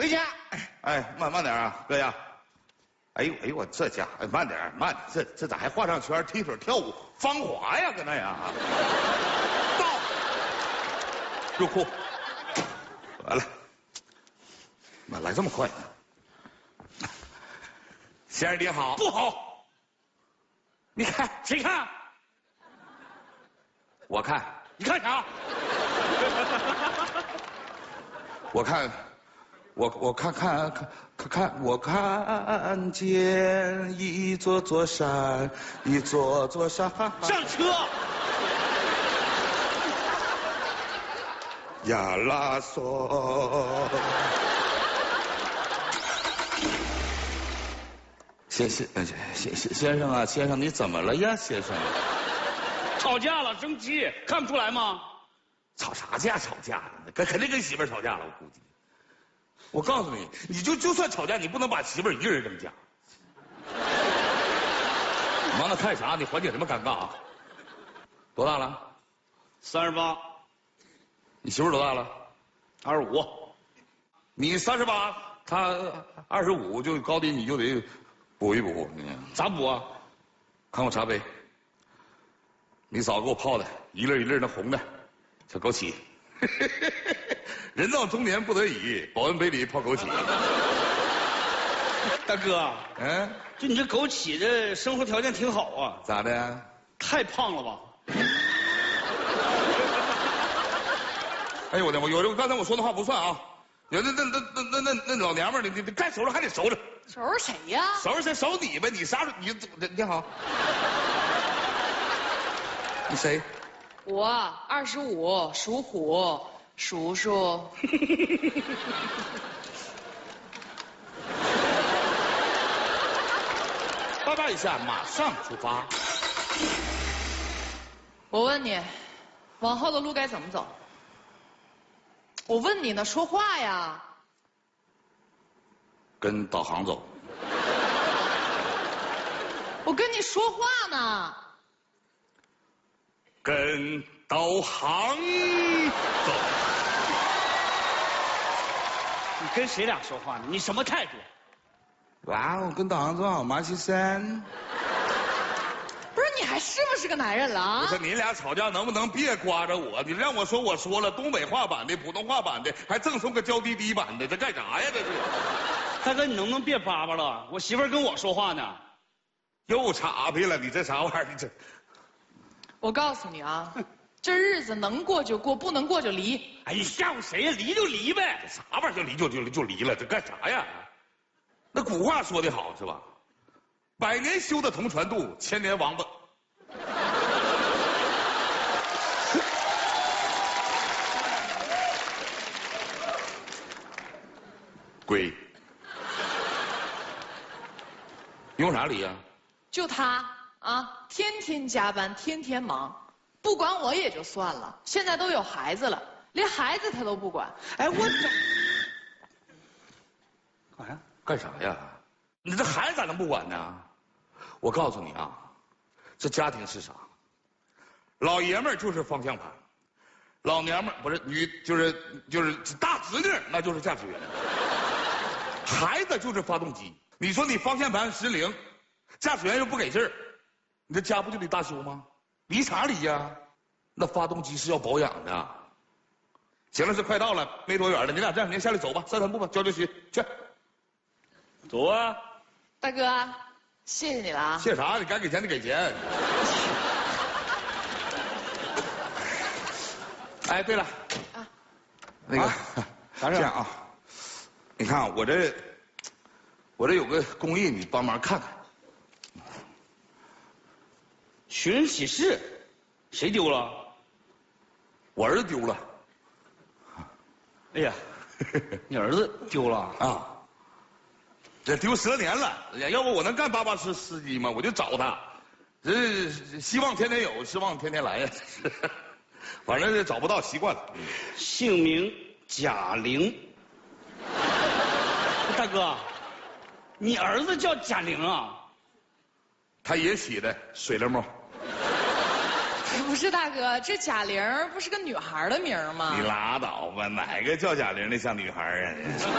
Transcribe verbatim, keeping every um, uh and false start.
回家。哎，慢慢点啊，哥呀。哎呦哎呦，我这家伙慢点慢，这这咋还画上圈踢腿跳舞芳华呀？搁那呀？到，入库。完了，妈来这么快呢？先生你好。 不好。 你看谁看？ 我看。 你看啥？ 我看。我我看看看看看，我看见一座座山，一座座山。 上车。 呀啦嗦。先先先先先生啊，先生你怎么了呀，先生？ 吵架了，生气，看不出来吗？ 吵啥架？吵架呢？跟肯定跟媳妇儿吵架了，我估计。我告诉你，你就就算吵架，你不能把媳妇儿一个人扔家。你忙着看啥？你缓解什么尴尬啊？多大了？ 三十八。 你媳妇儿多大了？ 二十五。 你三十八，她二十五，就高低你就得补一补。 咋补啊？ 看我茶杯，你嫂给我泡的一粒一粒那红的，小枸杞。人到中年不得已，保温杯里泡枸杞。 大哥， 嗯， 就你这枸杞这生活条件挺好啊。 咋的？ 太胖了吧？ 哎呦我的妈！有这刚才我说的话不算啊。有那那那那那那那老娘们儿，你你你该收拾还得收拾。 收拾谁呀？ 收拾谁？收你呗！你啥？你你好。你谁？ 我二十五，属虎。叔叔， 报告一下，马上出发。 我问你，往后的路该怎么走？我问你呢，说话呀！ 跟导航走。 我跟你说话呢。 跟导航走。 你跟谁俩说话呢？你什么态度？ 哇，我跟导航走，马鞍山。 不是，你还是不是个男人了啊？ 不是，你俩吵架能不能别刮着我？你让我说我说了，东北话版的、普通话版的，还赠送个娇滴滴版的，这干啥呀？这是。 大哥，你能不能别叭叭了？我媳妇儿跟我说话呢。 又岔劈了，你这啥玩意儿？你这。 我告诉你啊。这日子能过就过，不能过就离。 哎，你吓唬谁呀？离就离呗。 这啥玩意儿？就离就就就离了，这干啥呀？那古话说得好是吧？百年修得同船渡，千年王八。归。用啥离呀？ 就他啊，天天加班，天天忙。不管我也就算了，现在都有孩子了，连孩子他都不管。 哎，我这干啥？ 干啥呀？你这孩子咋能不管呢？我告诉你啊，这家庭是啥？老爷们儿就是方向盘，老娘们儿不是女就是就是大侄女，那就是驾驶员，孩子就是发动机。你说你方向盘失灵，驾驶员又不给劲儿，你这家不就得大修吗？离啥离呀？那发动机是要保养的。行了，这快到了，没多远了，你俩这样，您下来走吧，散散步吧，交交心去。 走啊！ 大哥，谢谢你了啊！ 谢啥？你该给钱得给钱。哎，对了，啊，那个， 啥事？ 这样啊，你看我这，我这有个公益，你帮忙看看。 寻人启事，谁丢了？ 我儿子丢了。 哎呀，你儿子丢了啊？这丢十年了，要不我能干巴巴司司机吗？我就找他，这希望天天有，失望天天来呀。反正是找不到，习惯了。 姓名贾玲。大哥，你儿子叫贾玲啊？ 他爷起的，水了猫。 不是大哥，这贾玲不是个女孩的名吗？ 你拉倒吧，哪个叫贾玲的像女孩啊？